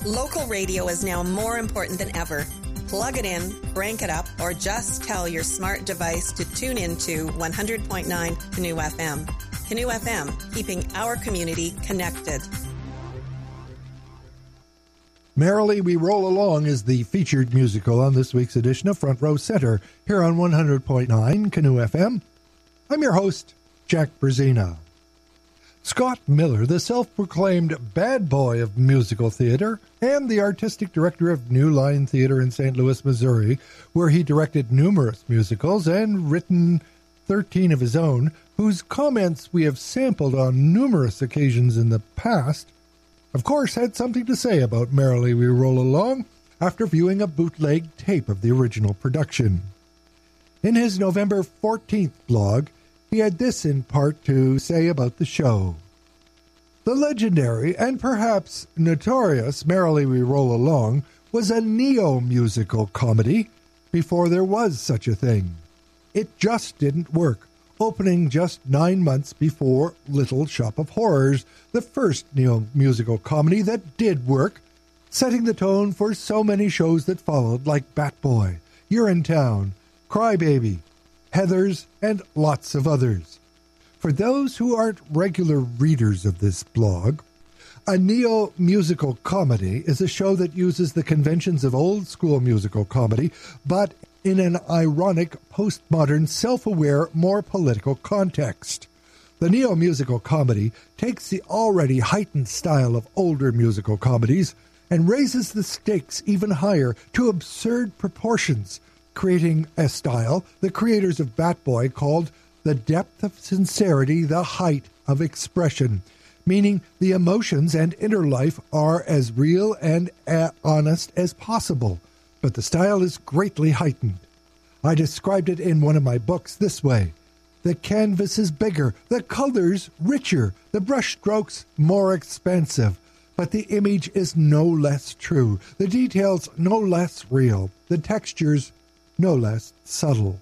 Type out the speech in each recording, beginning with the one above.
Local radio is now more important than ever. Plug it in, crank it up, or just tell your smart device to tune into 100.9 Canoe FM. Canoe FM, keeping our community connected. Merrily We Roll Along is the featured musical on this week's edition of Front Row Center here on 100.9 Canoe FM. I'm your host, Jack Brzezina. Scott Miller, the self-proclaimed bad boy of musical theater and the artistic director of New Line Theater in St. Louis, Missouri, where he directed numerous musicals and written 13 of his own, whose comments we have sampled on numerous occasions in the past, of course had something to say about Merrily We Roll Along after viewing a bootleg tape of the original production. In his November 14th blog, he had this in part to say about the show. The legendary and perhaps notorious Merrily We Roll Along was a neo-musical comedy before there was such a thing. It just didn't work, opening just 9 months before Little Shop of Horrors, the first neo-musical comedy that did work, setting the tone for so many shows that followed like Bat Boy, Urinetown, Crybaby, Heathers, and lots of others. For those who aren't regular readers of this blog, a neo-musical comedy is a show that uses the conventions of old-school musical comedy, but in an ironic, postmodern, self-aware, more political context. The neo-musical comedy takes the already heightened style of older musical comedies and raises the stakes even higher to absurd proportions, creating a style the creators of Bat Boy called the depth of sincerity, the height of expression, meaning the emotions and inner life are as real and honest as possible, but the style is greatly heightened. I described it in one of my books this way. The canvas is bigger, the colors richer, the brushstrokes more expansive, but the image is no less true, the details no less real, the textures no less subtle.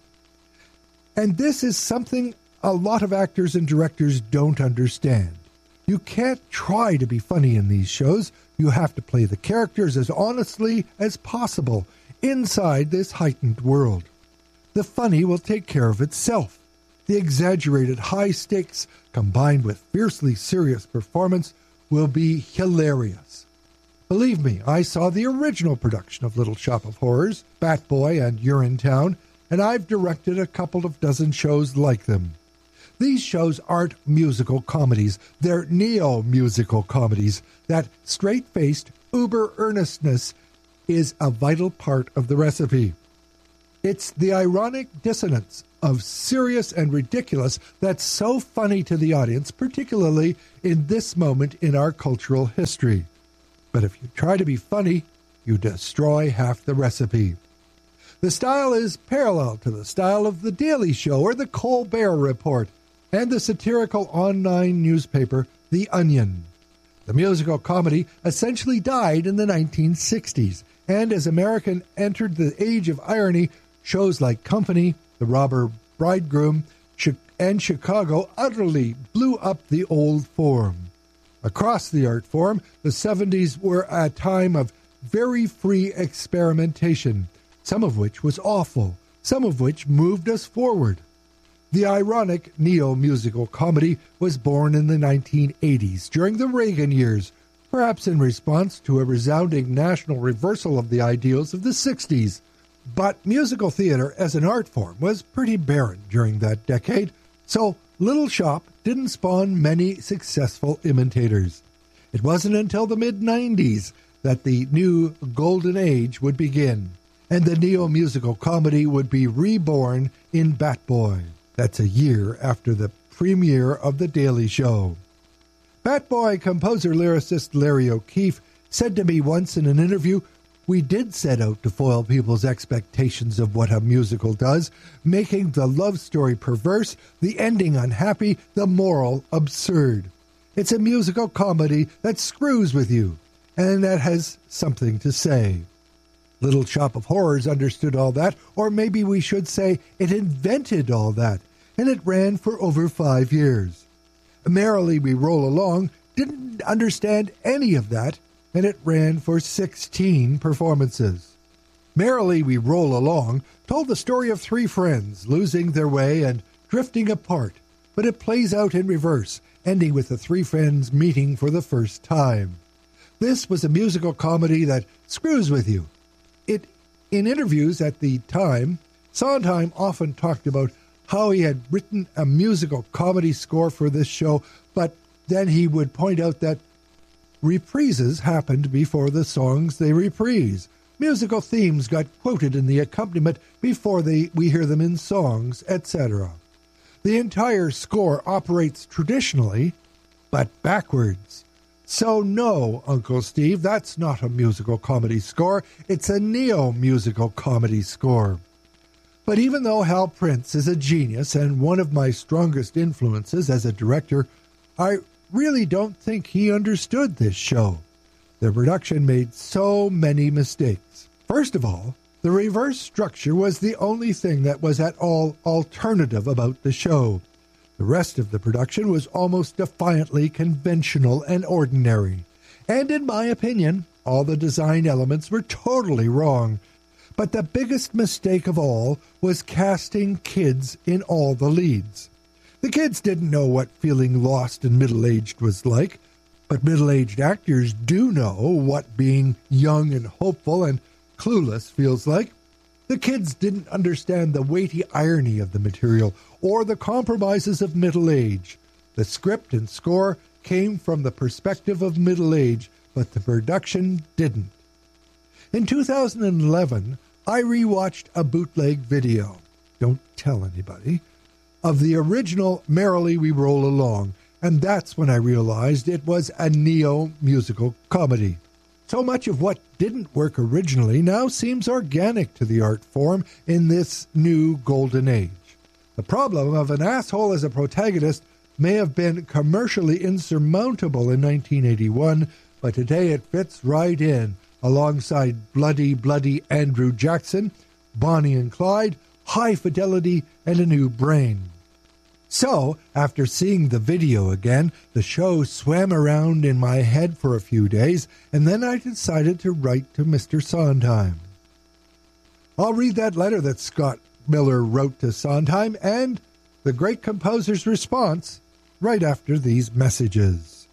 And this is something a lot of actors and directors don't understand. You can't try to be funny in these shows. You have to play the characters as honestly as possible inside this heightened world. The funny will take care of itself. The exaggerated high stakes combined with fiercely serious performance will be hilarious. Believe me, I saw the original production of Little Shop of Horrors, Bat Boy, and Urinetown, and I've directed a couple of dozen shows like them. These shows aren't musical comedies, they're neo-musical comedies. That straight-faced, uber-earnestness is a vital part of the recipe. It's the ironic dissonance of serious and ridiculous that's so funny to the audience, particularly in this moment in our cultural history. But if you try to be funny, you destroy half the recipe. The style is parallel to the style of The Daily Show or The Colbert Report and the satirical online newspaper The Onion. The musical comedy essentially died in the 1960s, and as America entered the age of irony, shows like Company, The Robber Bridegroom, and Chicago utterly blew up the old form. Across the art form, the 70s were a time of very free experimentation, some of which was awful, some of which moved us forward. The ironic neo-musical comedy was born in the 1980s, during the Reagan years, perhaps in response to a resounding national reversal of the ideals of the 60s. But musical theater as an art form was pretty barren during that decade, so Little Shop didn't spawn many successful imitators. It wasn't until the mid-90s that the new golden age would begin, and the neo-musical comedy would be reborn in Bat Boy. That's a year after the premiere of The Daily Show. Bat Boy composer-lyricist Larry O'Keefe said to me once in an interview, "We did set out to foil people's expectations of what a musical does, making the love story perverse, the ending unhappy, the moral absurd. It's a musical comedy that screws with you, and that has something to say." Little Shop of Horrors understood all that, or maybe we should say it invented all that, and it ran for over 5 years. Merrily We Roll Along didn't understand any of that, and it ran for 16 performances. Merrily We Roll Along told the story of three friends losing their way and drifting apart, but it plays out in reverse, ending with the three friends meeting for the first time. This was a musical comedy that screws with you. In interviews at the time, Sondheim often talked about how he had written a musical comedy score for this show, but then he would point out that reprises happened before the songs they reprise. Musical themes got quoted in the accompaniment before we hear them in songs, etc. The entire score operates traditionally, but backwards. So no, Uncle Steve, that's not a musical comedy score. It's a neo-musical comedy score. But even though Hal Prince is a genius and one of my strongest influences as a director, I really don't think he understood this show. The production made so many mistakes. First of all, the reverse structure was the only thing that was at all alternative about the show. The rest of the production was almost defiantly conventional and ordinary. And in my opinion, all the design elements were totally wrong. But the biggest mistake of all was casting kids in all the leads. The kids didn't know what feeling lost and middle-aged was like, but middle-aged actors do know what being young and hopeful and clueless feels like. The kids didn't understand the weighty irony of the material or the compromises of middle age. The script and score came from the perspective of middle age, but the production didn't. In 2011, I rewatched a bootleg video, don't tell anybody, of the original Merrily We Roll Along, and that's when I realized it was a neo-musical comedy. So much of what didn't work originally now seems organic to the art form in this new golden age. The problem of an asshole as a protagonist may have been commercially insurmountable in 1981, but today it fits right in, alongside bloody Andrew Jackson, Bonnie and Clyde, High Fidelity, and A New Brain. So, after seeing the video again, the show swam around in my head for a few days, and then I decided to write to Mr. Sondheim. I'll read that letter that Scott Miller wrote to Sondheim and the great composer's response right after these messages.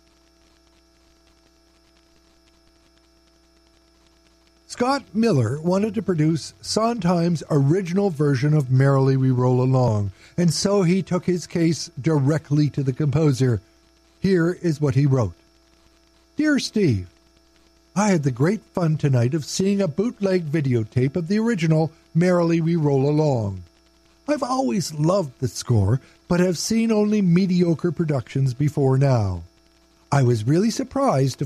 Scott Miller wanted to produce Sondheim's original version of Merrily We Roll Along, and so he took his case directly to the composer. Here is what he wrote. Dear Steve, I had the great fun tonight of seeing a bootleg videotape of the original Merrily We Roll Along. I've always loved the score, but have seen only mediocre productions before now. I was really surprised to